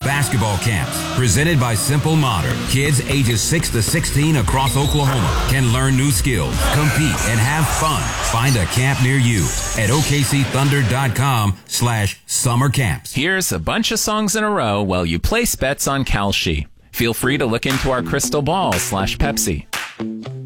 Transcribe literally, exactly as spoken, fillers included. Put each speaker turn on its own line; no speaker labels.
basketball camps presented by Simple Modern. Kids ages six to sixteen across Oklahoma can learn new skills, compete, and have fun. Find a camp near you at O K C Thunder dot com slash summer camps.
Here's a bunch of songs in a row while you place bets on Kalshi. Feel free to look into our crystal ball slash Pepsi.